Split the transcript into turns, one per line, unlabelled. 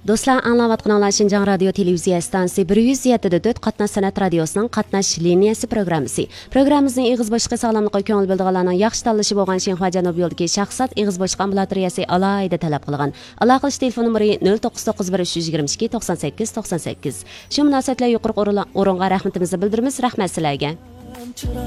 Do'stlar, anglayotganlar Şinjan radio televiziya stansiyasi 107.4 qatnash san'at radiosining qatnash liniyasi programmasi. Programmamizning ig'iz boshqa sog'lomlikqa ko'ngil bildirganlarning yaxshi tanlashi bo'lgan Xinhua Janub yo'lidagi shaxsat ig'iz boshqa ambulatoriyasi alohida talab qilgan. Aloqa qilish telefon nomeri 0991 322 98 98. Shu munosabatlar yuqori o'ringa rahmatimizni bildiramiz. Rahmat sizlarga.